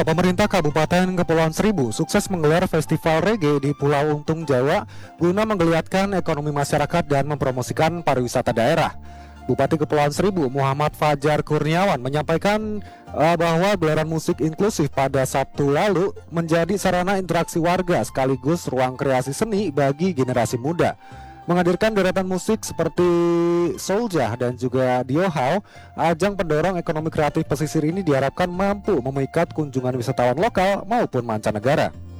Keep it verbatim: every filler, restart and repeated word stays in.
Pemerintah Kabupaten Kepulauan Seribu sukses menggelar festival reggae di Pulau Untung, Jawa guna menggeliatkan ekonomi masyarakat dan mempromosikan pariwisata daerah. Bupati Kepulauan Seribu Muhammad Fajar Kurniawan menyampaikan uh, bahwa gelaran musik inklusif pada Sabtu lalu menjadi sarana interaksi warga sekaligus ruang kreasi seni bagi generasi muda. Menghadirkan deretan musik seperti Souljah dan juga Diohau, ajang pendorong ekonomi kreatif pesisir ini diharapkan mampu memikat kunjungan wisatawan lokal maupun mancanegara.